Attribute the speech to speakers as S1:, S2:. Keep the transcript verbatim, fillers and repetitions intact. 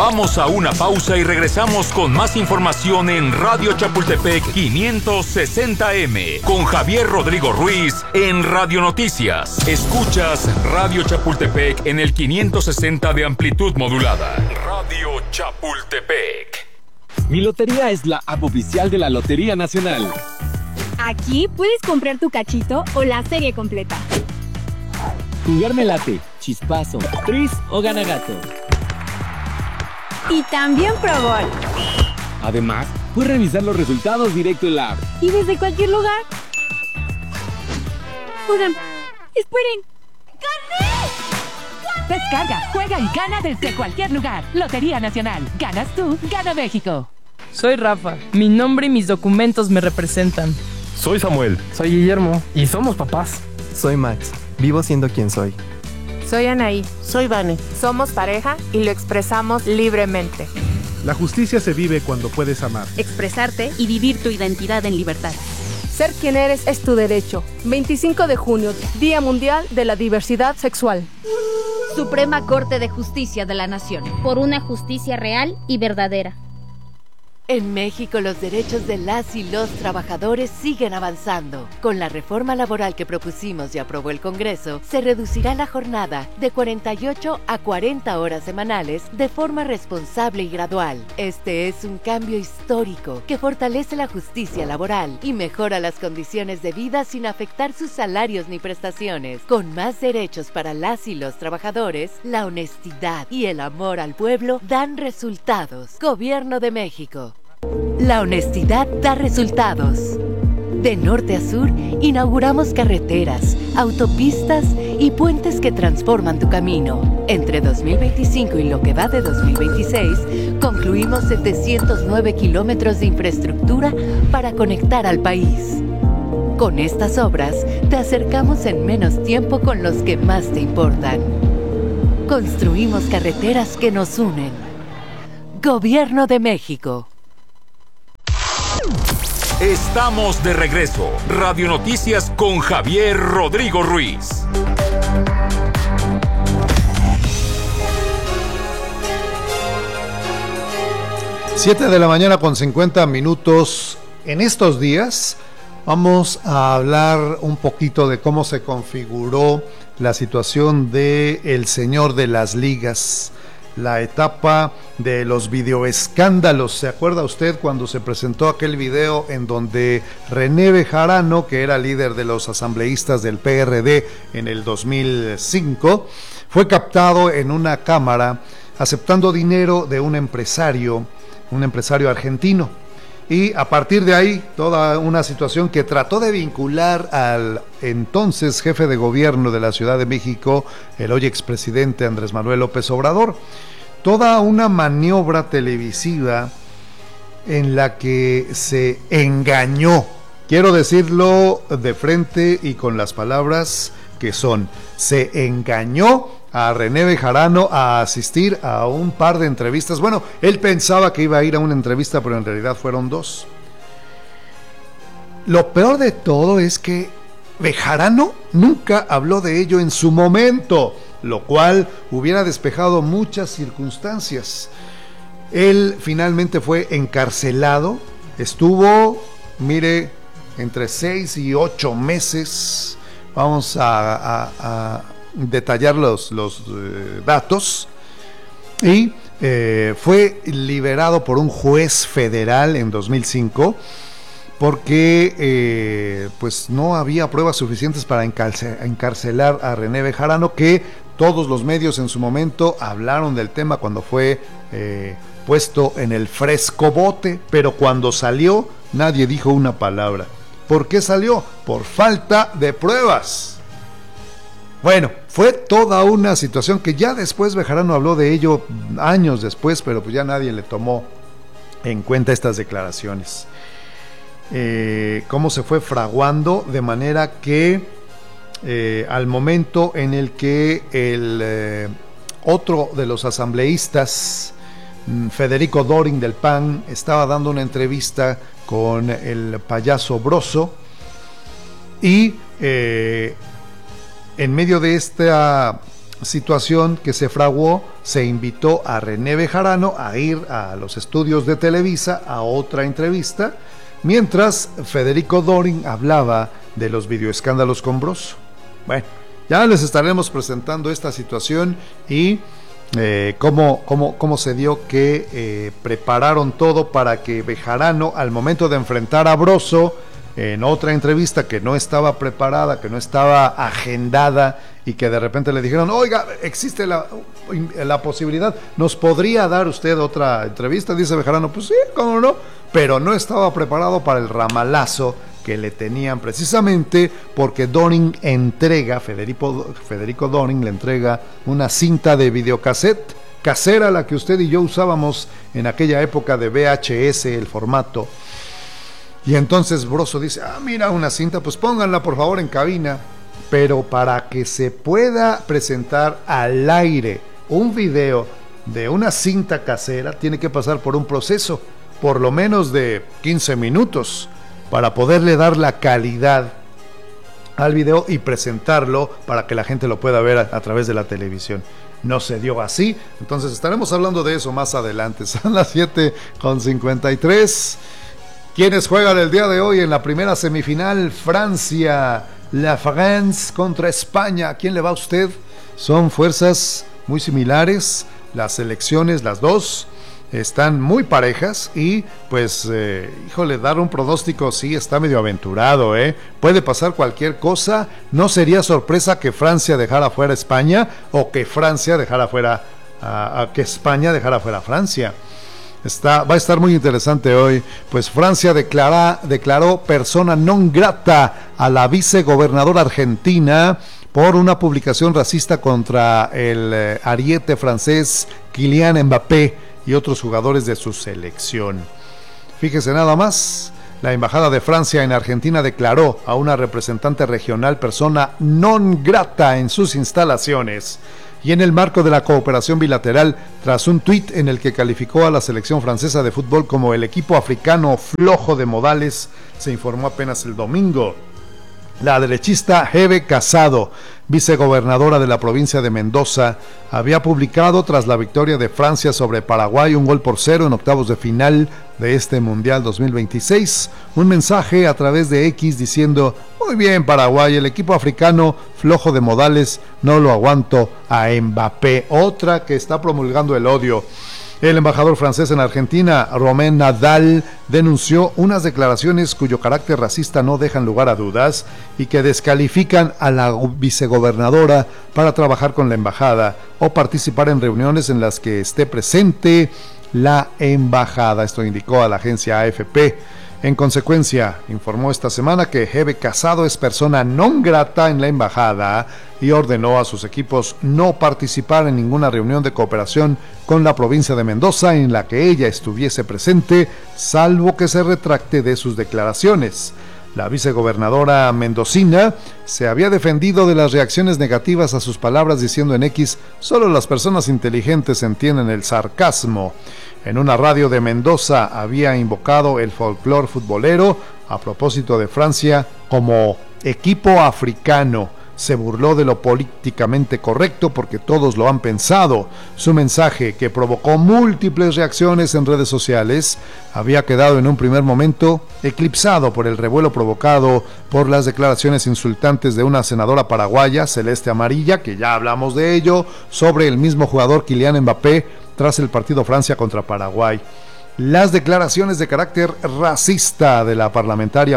S1: Vamos a una pausa y regresamos con más información en Radio Chapultepec quinientos sesenta M con Javier Rodrigo Ruiz en Radio Noticias. Escuchas Radio Chapultepec en el quinientos sesenta de amplitud modulada. Radio Chapultepec.
S2: Mi lotería es la app oficial de la Lotería Nacional.
S3: Aquí puedes comprar tu cachito o la serie completa.
S2: Jugarme late, chispazo, tris o ganagato.
S3: Y también Pro Gol.
S2: Además, puedes revisar los resultados directo en la app.
S3: Y desde cualquier lugar. Oigan, esperen. ¡Gané!
S4: Descarga, juega y gana desde cualquier lugar. Lotería Nacional. Ganas tú, gana México.
S5: Soy Rafa. Mi nombre y mis documentos me representan.
S6: Soy Samuel.
S7: Soy Guillermo.
S6: Y somos papás.
S8: Soy Max. Vivo siendo quien soy.
S9: Soy Anaí.
S10: Soy Vane.
S9: Somos pareja y lo expresamos libremente.
S11: La justicia se vive cuando puedes amar,
S12: expresarte y vivir tu identidad en libertad.
S13: Ser quien eres es tu derecho. veinticinco de junio, Día Mundial de la Diversidad Sexual.
S12: Suprema Corte de Justicia de la Nación.
S14: Por una justicia real y verdadera.
S15: En México, los derechos de las y los trabajadores siguen avanzando. Con la reforma laboral que propusimos y aprobó el Congreso, se reducirá la jornada de cuarenta y ocho a cuarenta horas semanales de forma responsable y gradual. Este es un cambio histórico que fortalece la justicia laboral y mejora las condiciones de vida sin afectar sus salarios ni prestaciones. Con más derechos para las y los trabajadores, la honestidad y el amor al pueblo dan resultados. Gobierno de México. La honestidad da resultados. De norte a sur, inauguramos carreteras, autopistas y puentes que transforman tu camino. Entre dos mil veinticinco y lo que va de dos mil veintiséis, concluimos setecientos nueve kilómetros de infraestructura para conectar al país. Con estas obras, te acercamos en menos tiempo con los que más te importan. Construimos carreteras que nos unen. Gobierno de México.
S1: Estamos de regreso. Radio Noticias con Javier Rodrigo Ruiz.
S16: Siete de la mañana con cincuenta minutos. En estos días vamos a hablar un poquito de cómo se configuró la situación de el señor de las ligas. La etapa de los videoescándalos. ¿Se acuerda usted cuando se presentó aquel video en donde René Bejarano, que era líder de los asambleístas del P R D en el dos mil cinco, fue captado en una cámara aceptando dinero de un empresario, un empresario argentino? Y a partir de ahí, toda una situación que trató de vincular al entonces jefe de gobierno de la Ciudad de México, el hoy expresidente Andrés Manuel López Obrador. Toda una maniobra televisiva en la que se engañó, quiero decirlo de frente y con las palabras que son, se engañó a René Bejarano a asistir a un par de entrevistas. Bueno, él pensaba que iba a ir a una entrevista, pero en realidad fueron dos. Lo peor de todo es que Bejarano nunca habló de ello en su momento, lo cual hubiera despejado muchas circunstancias. Él finalmente fue encarcelado, estuvo, mire, entre seis y ocho meses, vamos a... a, a detallar los, los eh, datos, y eh, fue liberado por un juez federal en dos mil cinco porque eh, pues no había pruebas suficientes para encarce- encarcelar a René Bejarano, que todos los medios en su momento hablaron del tema cuando fue eh, puesto en el frescobote, pero cuando salió nadie dijo una palabra. ¿Por qué salió? Por falta de pruebas. Bueno, fue toda una situación que ya después Bejarano habló de ello años después, pero pues ya nadie le tomó en cuenta estas declaraciones. Eh, cómo se fue fraguando de manera que eh, al momento en el que el eh, otro de los asambleístas, Federico Dorin del P A N, estaba dando una entrevista con el payaso Broso, y eh, en medio de esta situación que se fraguó, se invitó a René Bejarano a ir a los estudios de Televisa a otra entrevista, mientras Federico Dorin hablaba de los videoescándalos con Broso. Bueno, ya les estaremos presentando esta situación y eh, cómo, cómo, cómo se dio que eh, prepararon todo para que Bejarano, al momento de enfrentar a Broso en otra entrevista que no estaba preparada, que no estaba agendada, y que de repente le dijeron, oiga, existe la, la posibilidad, ¿nos podría dar usted otra entrevista? Dice Bejarano, pues sí, cómo no, pero no estaba preparado para el ramalazo que le tenían, precisamente porque Doring entrega, Federico, Federico Doring le entrega una cinta de videocassette casera, la que usted y yo usábamos en aquella época de V H S, el formato. Y entonces Broso dice, ah, mira, una cinta, pues pónganla por favor en cabina. Pero para que se pueda presentar al aire un video de una cinta casera, tiene que pasar por un proceso, por lo menos de quince minutos, para poderle dar la calidad al video y presentarlo para que la gente lo pueda ver a, a través de la televisión. No se dio así, entonces estaremos hablando de eso más adelante. Son las siete con cincuenta y tres. ¿Quiénes juegan el día de hoy en la primera semifinal? Francia, la France contra España. ¿A quién le va a usted? Son fuerzas muy similares, las selecciones, las dos, están muy parejas y pues, eh, híjole, dar un pronóstico sí está medio aventurado, ¿eh? Puede pasar cualquier cosa, no sería sorpresa que Francia dejara fuera a España o que Francia dejara fuera, a, a que España dejara fuera a Francia. Está, va a estar muy interesante hoy, pues Francia declara, declaró persona non grata a la vicegobernadora argentina por una publicación racista contra el eh, ariete francés Kylian Mbappé y otros jugadores de su selección. Fíjese nada más, la embajada de Francia en Argentina declaró a una representante regional persona non grata en sus instalaciones. Y en el marco de la cooperación bilateral, tras un tuit en el que calificó a la selección francesa de fútbol como el equipo africano flojo de modales, se informó apenas el domingo. La derechista Hebe Casado, vicegobernadora de la provincia de Mendoza, había publicado tras la victoria de Francia sobre Paraguay un gol por cero en octavos de final de este Mundial dos mil veintiséis, un mensaje a través de X diciendo: muy bien Paraguay, el equipo africano flojo de modales, no lo aguanto a Mbappé. Otra que está promulgando el odio. El embajador francés en Argentina, Romain Nadal, denunció unas declaraciones cuyo carácter racista no dejan lugar a dudas y que descalifican a la vicegobernadora para trabajar con la embajada o participar en reuniones en las que esté presente la embajada. Esto indicó a la agencia A F P. En consecuencia, informó esta semana que Hebe Casado es persona non grata en la embajada y ordenó a sus equipos no participar en ninguna reunión de cooperación con la provincia de Mendoza en la que ella estuviese presente, salvo que se retracte de sus declaraciones. La vicegobernadora mendocina se había defendido de las reacciones negativas a sus palabras diciendo en X: solo las personas inteligentes entienden el sarcasmo. En una radio de Mendoza había invocado el folclore futbolero a propósito de Francia como equipo africano. Se burló de lo políticamente correcto porque todos lo han pensado. Su mensaje, que provocó múltiples reacciones en redes sociales, había quedado en un primer momento eclipsado por el revuelo provocado por las declaraciones insultantes de una senadora paraguaya, Celeste Amarilla, que ya hablamos de ello, sobre el mismo jugador Kylian Mbappé tras el partido Francia contra Paraguay. Las declaraciones de carácter racista de la parlamentaria